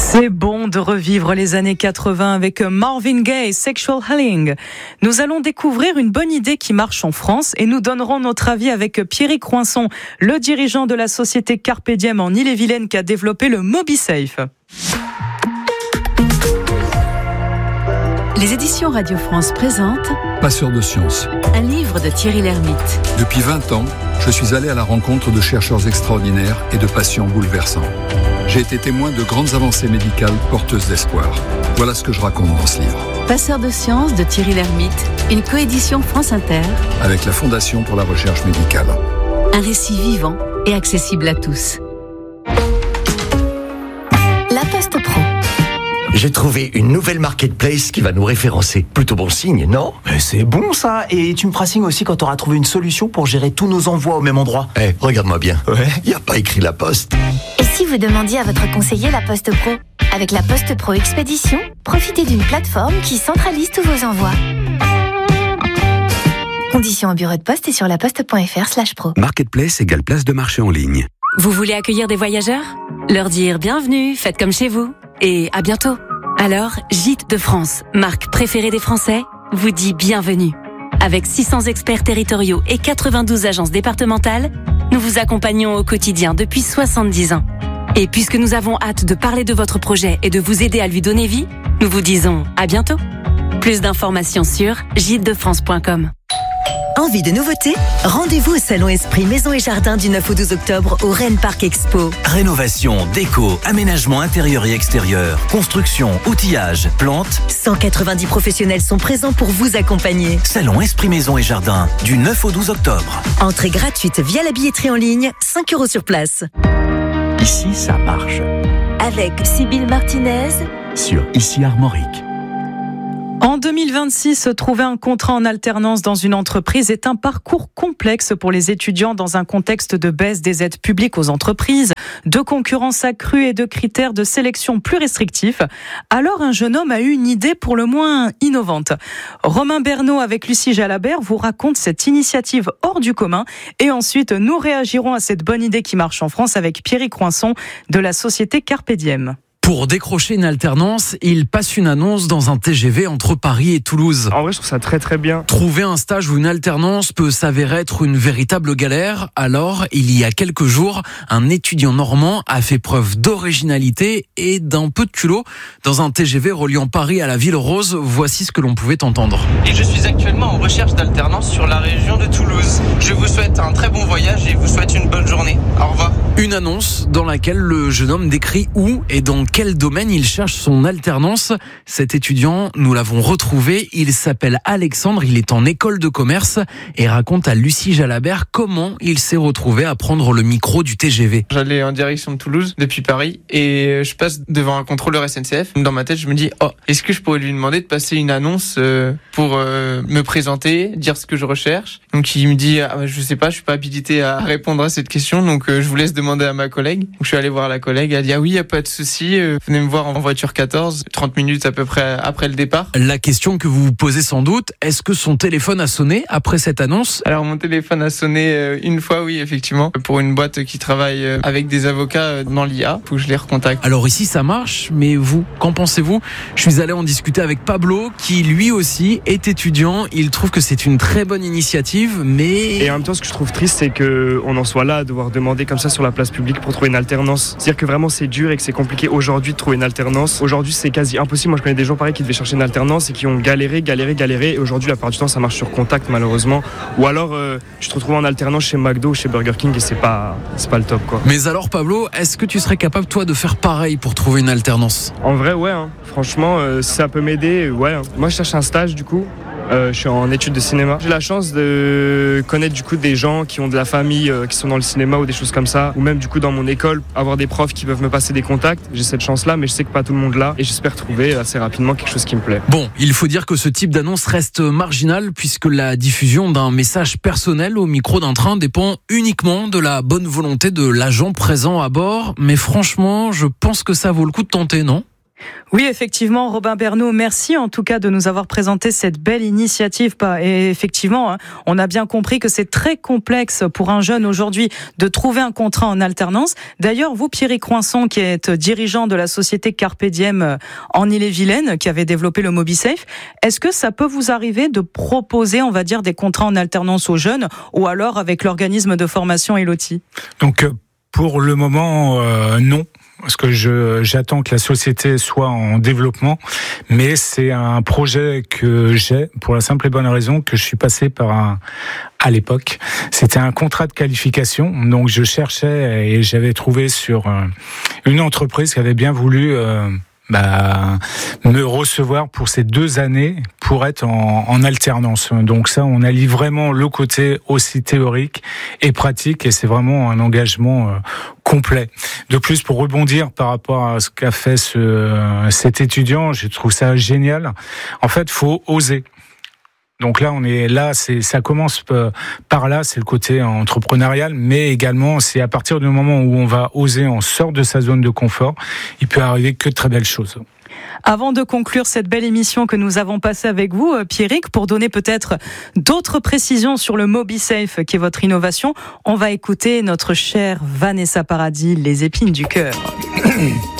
C'est bon de revivre les années 80 avec Marvin Gaye, Sexual Healing. Nous allons découvrir une bonne idée qui marche en France et nous donnerons notre avis avec Pierrick Coinson, le dirigeant de la société Carpe Diem en Ille-et-Vilaine qui a développé le MobiSafe. Les éditions Radio France présentent Passeur de science. Un livre de Thierry Lhermitte. Depuis 20 ans, je suis allé à la rencontre de chercheurs extraordinaires et de patients bouleversants. J'ai été témoin de grandes avancées médicales porteuses d'espoir. Voilà ce que je raconte dans ce livre. Passeur de science de Thierry Lhermitte, une coédition France Inter. Avec la Fondation pour la recherche médicale. Un récit vivant et accessible à tous. La Poste Pro. J'ai trouvé une nouvelle marketplace qui va nous référencer. Plutôt bon signe, non ? C'est bon ça. Et tu me feras signe aussi quand tu auras trouvé une solution pour gérer tous nos envois au même endroit. Regarde-moi bien. Ouais. Y a pas écrit la Poste. Et si vous demandiez à votre conseiller la Poste Pro ? Avec la Poste Pro Expédition, profitez d'une plateforme qui centralise tous vos envois. Conditions au bureau de poste et sur laposte.fr/pro. Marketplace égale place de marché en ligne. Vous voulez accueillir des voyageurs ? Leur dire bienvenue, faites comme chez vous. Et à bientôt. Alors, Gîtes de France, marque préférée des Français, vous dit bienvenue. Avec 600 experts territoriaux et 92 agences départementales, nous vous accompagnons au quotidien depuis 70 ans. Et puisque nous avons hâte de parler de votre projet et de vous aider à lui donner vie, nous vous disons à bientôt. Plus d'informations sur gîtesdefrance.com. Envie de nouveautés ? Rendez-vous au Salon Esprit Maison et Jardin du 9 au 12 octobre au Rennes Parc Expo. Rénovation, déco, aménagement intérieur et extérieur, construction, outillage, plantes. 190 professionnels sont présents pour vous accompagner. Salon Esprit Maison et Jardin du 9 au 12 octobre. Entrée gratuite via la billetterie en ligne, 5 € sur place. Ici, ça marche. Avec Sybille Martinez sur Ici Armorique. En 2026, trouver un contrat en alternance dans une entreprise est un parcours complexe pour les étudiants dans un contexte de baisse des aides publiques aux entreprises, de concurrence accrue et de critères de sélection plus restrictifs. Alors un jeune homme a eu une idée pour le moins innovante. Romain Bernot avec Lucie Jalabert vous raconte cette initiative hors du commun et ensuite nous réagirons à cette bonne idée qui marche en France avec Pierrick Coinson de la société Carpe Diem. Pour décrocher une alternance, il passe une annonce dans un TGV entre Paris et Toulouse. En vrai, je trouve ça très très bien. Trouver un stage ou une alternance peut s'avérer être une véritable galère. Alors, il y a quelques jours, un étudiant normand a fait preuve d'originalité et d'un peu de culot. Dans un TGV reliant Paris à la Ville Rose, voici ce que l'on pouvait entendre. Et je suis actuellement en recherche d'alternance sur la région de Toulouse. Je vous souhaite un très bon voyage et vous souhaite une bonne journée. Au revoir. Une annonce dans laquelle le jeune homme décrit où et dans quel domaine il cherche son alternance. Cet étudiant, nous l'avons retrouvé, il s'appelle Alexandre, il est en école de commerce et raconte à Lucie Jalabert comment il s'est retrouvé à prendre le micro du TGV. J'allais en direction de Toulouse depuis Paris et je passe devant un contrôleur SNCF. Dans ma tête, je me dis est-ce que je pourrais lui demander de passer une annonce pour me présenter, dire ce que je recherche. Donc il me dit je sais pas, je suis pas habilité à répondre à cette question, donc je vous laisse demander à ma collègue. Donc je suis allé voir la collègue, elle a dit oui, il y a pas de souci. Venez me voir en voiture 14, 30 minutes à peu près après le départ. La question que vous vous posez sans doute, est-ce que son téléphone a sonné après cette annonce ? Alors mon téléphone a sonné une fois, oui, effectivement, pour une boîte qui travaille avec des avocats dans l'IA. Faut que je les recontacte. Alors ici ça marche, mais vous, qu'en pensez-vous ? Je suis allé en discuter avec Pablo, qui lui aussi est étudiant. Il trouve que c'est une très bonne initiative, mais... Et en même temps, ce que je trouve triste, c'est qu'on en soit là à devoir demander comme ça sur la place publique pour trouver une alternance. C'est-à-dire que vraiment c'est dur et que c'est compliqué aujourd'hui de trouver une alternance. Aujourd'hui, c'est quasi impossible. Moi, je connais des gens pareils qui devaient chercher une alternance et qui ont galéré. Et aujourd'hui, la plupart du temps, ça marche sur contact, malheureusement. Ou alors, tu te retrouves en alternance chez McDo ou chez Burger King et c'est pas le top, quoi. Mais alors, Pablo, est-ce que tu serais capable, toi, de faire pareil pour trouver une alternance ? En vrai, ouais. Franchement, si ça peut m'aider, ouais. Moi, je cherche un stage, du coup. Je suis en études de cinéma. J'ai la chance de connaître du coup des gens qui ont de la famille qui sont dans le cinéma ou des choses comme ça, ou même du coup dans mon école avoir des profs qui peuvent me passer des contacts. J'ai cette chance-là, mais je sais que pas tout le monde l'a et j'espère trouver assez rapidement quelque chose qui me plaît. Bon, il faut dire que ce type d'annonce reste marginal puisque la diffusion d'un message personnel au micro d'un train dépend uniquement de la bonne volonté de l'agent présent à bord. Mais franchement, je pense que ça vaut le coup de tenter, non ? Oui, effectivement, Robin Bernot, merci en tout cas de nous avoir présenté cette belle initiative. Et effectivement, on a bien compris que c'est très complexe pour un jeune aujourd'hui de trouver un contrat en alternance. D'ailleurs, vous, Pierrick Coinson, qui êtes dirigeant de la société Carpe Diem en Ille-et-Vilaine, qui avait développé le MobiSafe, est-ce que ça peut vous arriver de proposer, on va dire, des contrats en alternance aux jeunes, ou alors avec l'organisme de formation Eloti? Donc, pour le moment, non. Parce que j'attends que la société soit en développement, mais c'est un projet que j'ai pour la simple et bonne raison que je suis passé par à l'époque, c'était un contrat de qualification. Donc je cherchais et j'avais trouvé sur une entreprise qui avait bien voulu me recevoir pour ces 2 années pour être en alternance. Donc ça, on allie vraiment le côté aussi théorique et pratique, et c'est vraiment un engagement complet. De plus, pour rebondir par rapport à ce qu'a fait cet étudiant, je trouve ça génial. En fait, faut oser. Donc là, ça commence par là, c'est le côté entrepreneurial, mais également, c'est à partir du moment où on va oser, on sort de sa zone de confort, il peut arriver que de très belles choses. Avant de conclure cette belle émission que nous avons passée avec vous, Pierrick, pour donner peut-être d'autres précisions sur le MobiSafe, qui est votre innovation, on va écouter notre chère Vanessa Paradis, Les épines du cœur.